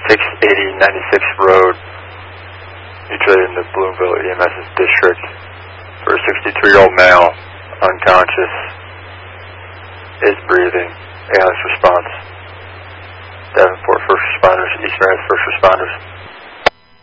680 96th Road, usually in the Bloomville EMS's district, for a 63-year-old male, unconscious, is breathing, ALS response. Davenport first responders, East Rise first responders.